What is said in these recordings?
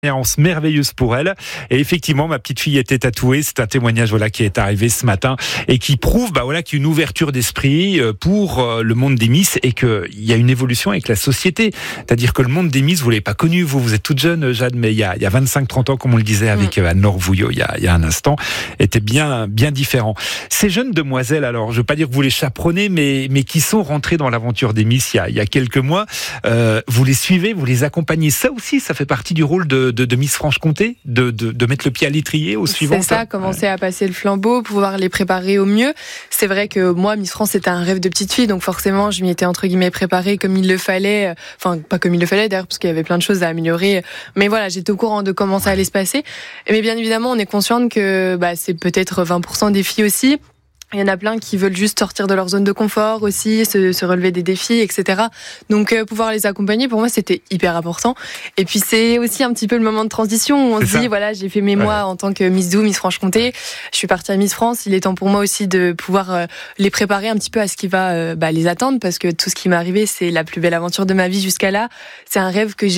Expérience merveilleuse pour elle. Et effectivement, ma petite fille était tatouée. C'est un témoignage qui est arrivé ce matin et qui prouve qu'il y a une ouverture d'esprit pour le monde des Miss et qu'il y a une évolution avec la société. C'est-à-dire que le monde des Miss, vous l'avez pas connu. Vous êtes toute jeune, Jade, mais il y a 25-30 ans, comme on le disait avec Anne-Laure Vouillot il y a un instant, était bien différent. Ces jeunes demoiselles, alors je veux pas dire que vous les chaperonnez, mais qui sont rentrées dans l'aventure des Miss il y a quelques mois, vous les suivez, vous les accompagnez. Ça aussi, ça fait partie du rôle de Miss Franche-Comté, de mettre le pied à l'étrier aux suivantes. C'est ça, commencer à passer le flambeau, pouvoir les préparer au mieux. C'est vrai que moi, Miss France, c'était un rêve de petite fille, donc forcément, je m'y étais entre guillemets préparée comme il le fallait. Enfin, pas comme il le fallait d'ailleurs, parce qu'il y avait plein de choses à améliorer. Mais voilà, j'étais au courant de comment ça allait se passer. Mais bien évidemment, on est consciente que c'est peut-être 20% des filles aussi. Il y en a plein qui veulent juste sortir de leur zone de confort aussi, se relever des défis, etc. Donc pouvoir les accompagner, pour moi, c'était hyper important. Et puis c'est aussi un petit peu le moment de transition où on se dit, voilà, j'ai fait mes mois en tant que Miss Doux, Miss Franche-Comté. Je suis partie à Miss France. Il est temps pour moi aussi de pouvoir les préparer un petit peu à ce qui va les attendre, parce que tout ce qui m'est arrivé, c'est la plus belle aventure de ma vie jusqu'à là. C'est un rêve que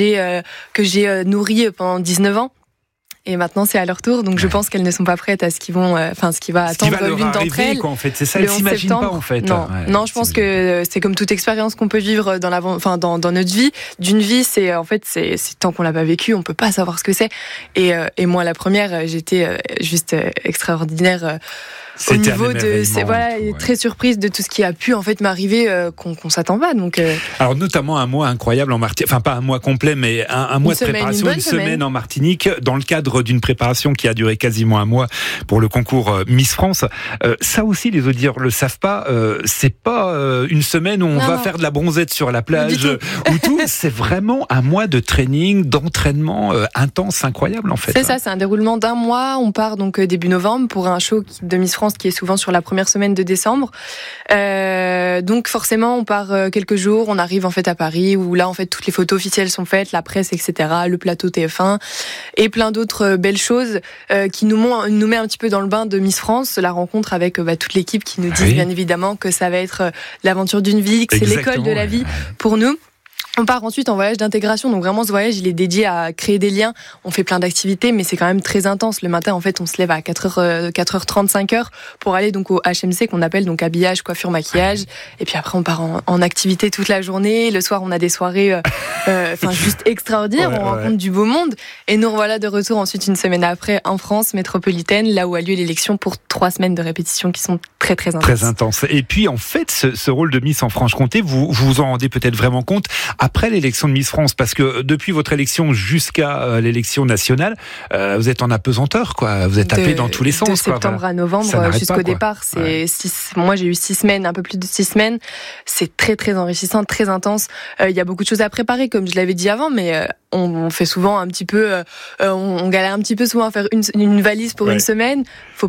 j'ai nourri pendant 19 ans. Et maintenant, c'est à leur tour, donc je pense qu'elles ne sont pas prêtes à ce qui va attendre l'une d'entre elles. En fait, c'est ça, elles s'imaginent pas, en fait. Non, je pense que c'est comme toute expérience qu'on peut vivre dans notre vie. D'une vie, c'est tant qu'on l'a pas vécu, on peut pas savoir ce que c'est. Et moi, la première, j'étais juste extraordinaire. Au niveau très surprise de tout ce qui a pu en fait m'arriver qu'on s'attend pas. Donc alors notamment un mois incroyable en Martinique, enfin pas un mois complet, mais un mois de préparation, une semaine en Martinique, dans le cadre d'une préparation qui a duré quasiment un mois pour le concours Miss France. Ça aussi, les auditeurs le savent pas. C'est pas une semaine où on va faire de la bronzette sur la plage ou tout. C'est vraiment un mois de training, d'entraînement intense, incroyable en fait. C'est ça, c'est un déroulement d'un mois. On part donc début novembre pour un show de Miss France qui est souvent sur la première semaine de décembre. Donc forcément, on part quelques jours, on arrive en fait à Paris où là en fait toutes les photos officielles sont faites, la presse, etc., le plateau TF1 et plein d'autres belles choses qui nous met un petit peu dans le bain de Miss France. La rencontre avec toute l'équipe qui nous dit bien évidemment que ça va être l'aventure d'une vie, que c'est l'école de la vie pour nous. On part ensuite en voyage d'intégration, donc vraiment ce voyage il est dédié à créer des liens. On fait plein d'activités, mais c'est quand même très intense. Le matin en fait on se lève à 4h30, 5h pour aller donc au HMC qu'on appelle donc habillage, coiffure, maquillage. Et puis après on part en activité toute la journée. Le soir on a des soirées juste extraordinaires, on rencontre du beau monde. Et nous revoilà de retour ensuite une semaine après en France métropolitaine, là où a lieu l'élection pour 3 semaines de répétition qui sont très très intenses. Très intense. Et puis en fait ce rôle de Miss en Franche-Comté, vous vous en rendez peut-être vraiment compte après l'élection de Miss France, parce que depuis votre élection jusqu'à l'élection nationale, vous êtes en apesanteur, quoi. Vous êtes tapé dans tous les sens. De septembre à novembre jusqu'au départ, moi j'ai eu 6 semaines, un peu plus de 6 semaines. C'est très très enrichissant, très intense. Il y a beaucoup de choses à préparer, comme je l'avais dit avant, mais on fait souvent un petit peu, on galère un petit peu souvent à faire une valise pour une semaine.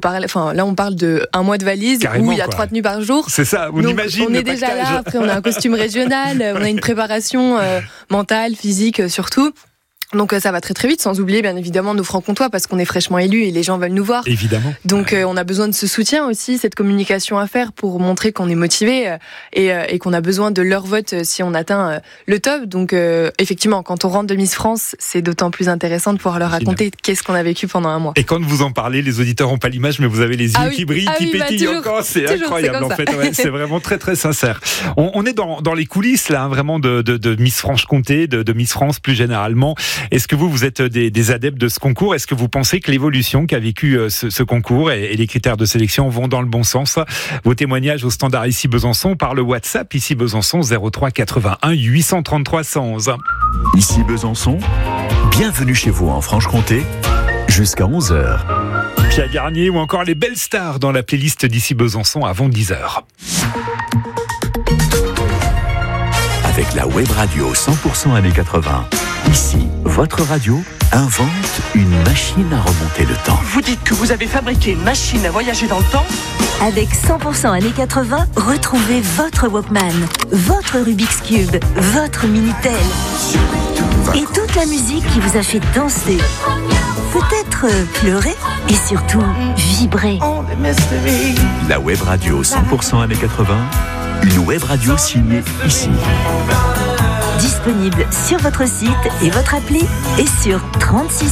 Là on parle de un mois de valise où il y a 3 tenues par jour. C'est ça, on imagine. On est déjà là, après on a un costume régional, on a une préparation mentale, physique surtout. Donc ça va très très vite, sans oublier bien évidemment nos francs-comtois, parce qu'on est fraîchement élus et les gens veulent nous voir. Évidemment. Donc on a besoin de ce soutien aussi, cette communication à faire pour montrer qu'on est motivé et qu'on a besoin de leur vote si on atteint le top. Donc effectivement, quand on rentre de Miss France, c'est d'autant plus intéressant de pouvoir leur raconter qu'est-ce qu'on a vécu pendant un mois. Et quand vous en parlez, les auditeurs n'ont pas l'image, mais vous avez les yeux qui brillent, qui pétillent encore. C'est incroyable en fait. C'est vraiment très très sincère. On est dans les coulisses là, vraiment de Miss Franche-Comté, de Miss France plus généralement. Est-ce que vous êtes des adeptes de ce concours ? Est-ce que vous pensez que l'évolution qu'a vécu ce concours et les critères de sélection vont dans le bon sens ? Vos témoignages au standard ici Besançon par le WhatsApp ici Besançon 03 81 833 111. Ici Besançon, bienvenue chez vous en Franche-Comté, jusqu'à 11h. Pierre Garnier ou encore les belles stars dans la playlist d'ici Besançon avant 10h. Avec la web radio 100% années 80. Ici, votre radio invente une machine à remonter le temps. Vous dites que vous avez fabriqué une machine à voyager dans le temps ? Avec 100% années 80, retrouvez votre Walkman, votre Rubik's Cube, votre Minitel et toute la musique qui vous a fait danser, peut-être pleurer et surtout vibrer. La web radio 100% années 80, une web radio signée ici. Disponible sur votre site et votre appli et sur 36